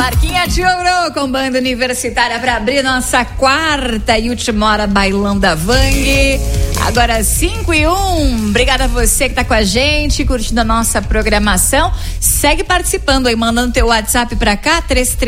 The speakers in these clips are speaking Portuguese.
Marquinha de Ouro com banda universitária para abrir nossa quarta e última hora bailão da Vang. Agora 5:01. Obrigada a você que tá com a gente, curtindo a nossa programação. Segue participando aí, mandando teu WhatsApp pra cá,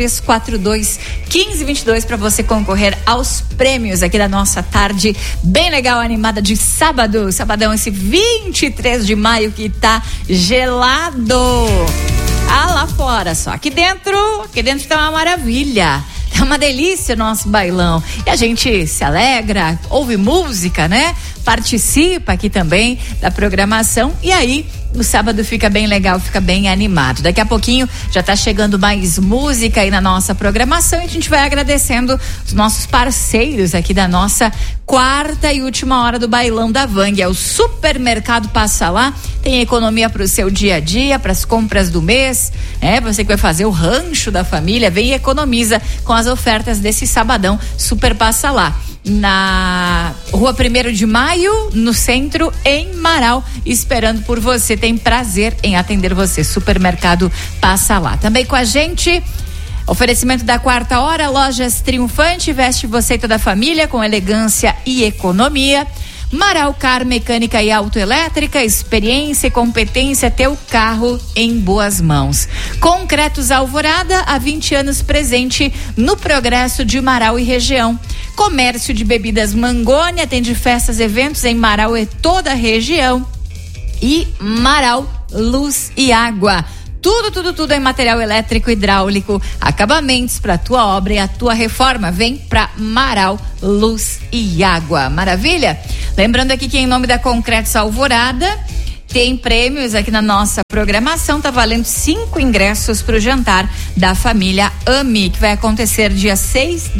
3342-1522, para você concorrer aos prêmios aqui da nossa tarde bem legal, animada de sábado. Sabadão, esse 23 de maio que tá gelado. Ah, lá fora só. Aqui dentro tá uma maravilha. É uma delícia o nosso bailão. E a gente se alegra, ouve música, né? Participa aqui também da programação. E aí, o sábado fica bem legal, fica bem animado. Daqui a pouquinho já tá chegando mais música aí na nossa programação. E a gente vai agradecendo os nossos parceiros aqui da nossa quarta e última hora do bailão da Vang. É o Supermercado Passa Lá. Tem economia para o seu dia a dia, para as compras do mês, você que vai fazer o rancho da família, vem e economiza com as ofertas desse sabadão. Super Passa Lá. Na Rua 1º de Maio, no centro, em Marau, esperando por você. Tem prazer em atender você. Supermercado Passa Lá. Também com a gente, oferecimento da quarta hora, Lojas Triunfante, veste você e toda a família com elegância e economia. Marau Car Mecânica e Autoelétrica, experiência e competência, teu carro em boas mãos. Concretos Alvorada, há 20 anos presente no progresso de Marau e região. Comércio de bebidas Mangoni, atende festas, eventos em Marau e toda a região. E Marau Luz e Água. Tudo em material elétrico, hidráulico, acabamentos para tua obra e a tua reforma. Vem pra Marau Luz e Água. Maravilha? Lembrando aqui que em nome da Concretos Alvorada tem prêmios aqui na nossa programação. Tá valendo 5 ingressos pro jantar da família AMI, que vai acontecer dia 6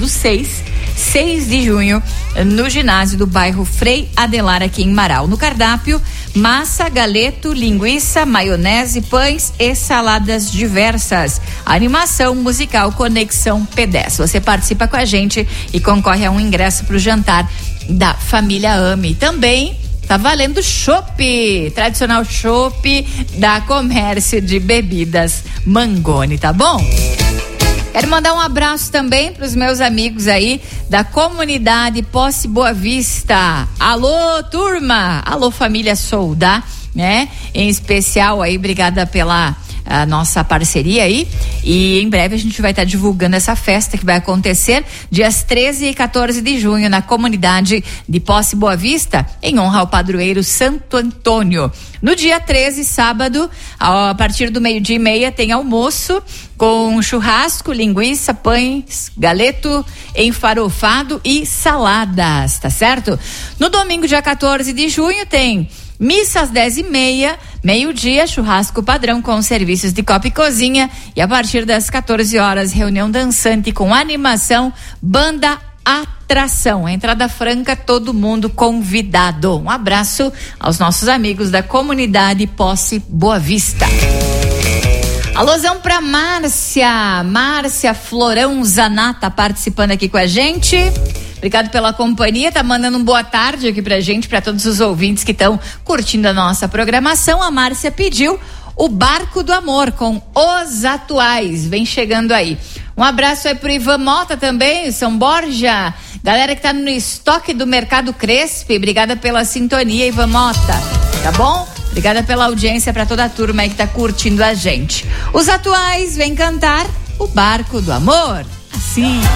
de junho, no ginásio do bairro Frei Adelar, aqui em Marau. No cardápio, massa, galeto, linguiça, maionese, pães e saladas diversas. Animação musical Conexão P10. Você participa com a gente e concorre a um ingresso pro jantar da família AMI. Também tá valendo chopp, tradicional chopp da Comércio de Bebidas Mangoni, tá bom? Quero mandar um abraço também para os meus amigos aí da comunidade Posse Boa Vista. Alô, turma! Alô, família Soldá, né? Em especial aí, obrigada pela a nossa parceria aí, e em breve a gente vai estar divulgando essa festa que vai acontecer dias 13 e 14 de junho na comunidade de Posse Boa Vista, em honra ao padroeiro Santo Antônio. No dia 13, sábado, a partir do 12:30, tem almoço com churrasco, linguiça, pães, galeto, enfarofado e saladas, tá certo? No domingo, dia 14 de junho, tem missa às 10:30, meio-dia, churrasco padrão com serviços de copa e cozinha, e a partir das 14 horas, reunião dançante com animação, banda Atração. Entrada franca, todo mundo convidado. Um abraço aos nossos amigos da comunidade Posse Boa Vista. Alôzão pra Márcia Florão Zanata participando aqui com a gente. Obrigado pela companhia, tá mandando um boa tarde aqui pra gente, pra todos os ouvintes que estão curtindo a nossa programação. A Márcia pediu o Barco do Amor com Os Atuais, vem chegando aí. Um abraço aí pro Ivan Mota também, São Borja, galera que tá no estoque do Mercado Crespe, obrigada pela sintonia, Ivan Mota, tá bom? Obrigada pela audiência pra toda a turma aí que tá curtindo a gente. Os Atuais vem cantar o Barco do Amor, assim.